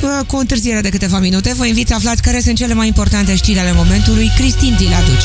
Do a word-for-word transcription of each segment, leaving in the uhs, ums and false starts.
cu întârziere de câteva minute. Vă invit să aflați care sunt cele mai importante știri ale momentului. Cristin vi le aduce.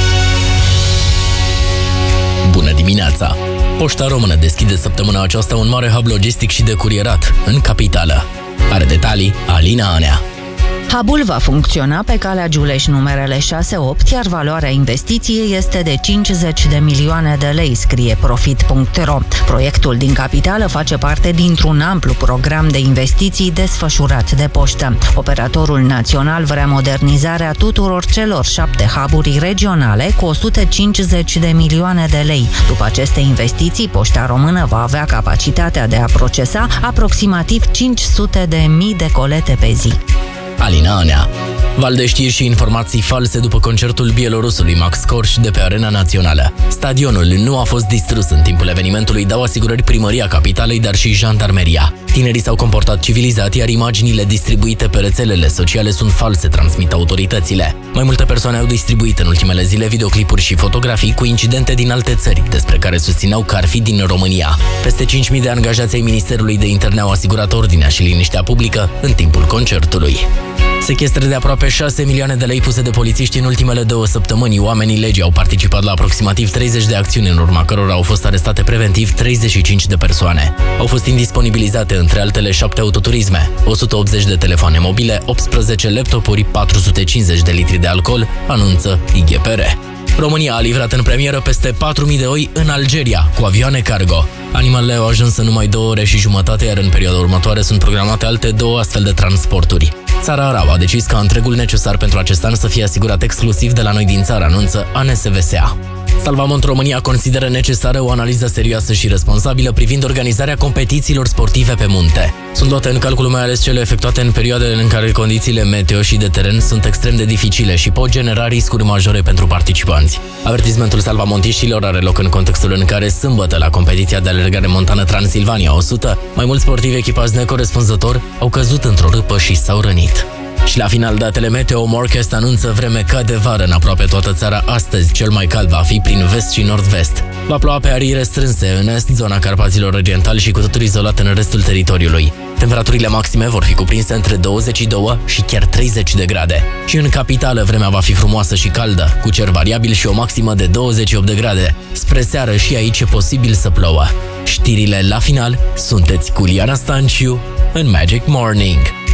Bună dimineața! Poșta Română deschide săptămâna aceasta un mare hub logistic și de curierat în capitală. Are detalii Alina Anea. Hub-ul va funcționa pe calea Giulești numerele șase opt, iar valoarea investiției este de cincizeci de milioane de lei, scrie profit punct ro. Proiectul din capitală face parte dintr-un amplu program de investiții desfășurat de poștă. Operatorul național vrea modernizarea tuturor celor șapte hub-uri regionale cu o sută cincizeci de milioane de lei. După aceste investiții, Poșta Română va avea capacitatea de a procesa aproximativ cinci sute de mii de colete pe zi. Alina Anea. Val de știri și informații false după concertul bielorusului Max Corș de pe Arena Națională. Stadionul nu a fost distrus în timpul evenimentului, dau asigurări primăria capitalei, dar și jandarmeria. Tinerii s-au comportat civilizat, iar imaginile distribuite pe rețelele sociale sunt false, transmit autoritățile. Mai multe persoane au distribuit în ultimele zile videoclipuri și fotografii cu incidente din alte țări, despre care susțineau că ar fi din România. Peste cinci mii de angajați ai Ministerului de Interne au asigurat ordinea și liniștea publică în timpul concertului. Sechestre de aproape șase milioane de lei puse de polițiști în ultimele două săptămâni. Oamenii legii au participat la aproximativ treizeci de acțiuni, în urma cărora au fost arestate preventiv treizeci și cinci de persoane. Au fost indisponibilizate, între altele, șapte autoturisme, o sută optzeci de telefoane mobile, optsprezece laptopuri, patru sute cincizeci de litri de alcool, anunță I G P R. România a livrat în premieră peste patru mii de oi în Algeria, cu avioane cargo. Animalele au ajuns în numai două ore și jumătate, iar în perioada următoare sunt programate alte două astfel de transporturi. Țara arabă a decis ca întregul necesar pentru acest an să fie asigurat exclusiv de la noi din țară, anunță A N S V S A. Salvamont România consideră necesară o analiză serioasă și responsabilă privind organizarea competițiilor sportive pe munte. Sunt luate în calcul mai ales cele efectuate în perioadele în care condițiile meteo și de teren sunt extrem de dificile și pot genera riscuri majore pentru participanți. Avertismentul salvamontiștilor are loc în contextul în care sâmbătă, la competiția de alergare montană Transilvania o sută, mai mulți sportivi echipați necorespunzător au căzut într-o râpă și s-au rănit. Și la final, datele meteo, Morcast anunță vreme ca de vară în aproape toată țara astăzi. Cel mai cald va fi prin vest și nord-vest. Va ploua pe arii restrânse în est, zona Carpaților Orientali și cu totul izolat în restul teritoriului. Temperaturile maxime vor fi cuprinse între douăzeci și doi și chiar treizeci de grade. Și în capitală vremea va fi frumoasă și caldă, cu cer variabil și o maximă de douăzeci și opt de grade. Spre seară și aici e posibil să plouă. Știrile la final, sunteți cu Liana Stanciu în Magic Morning.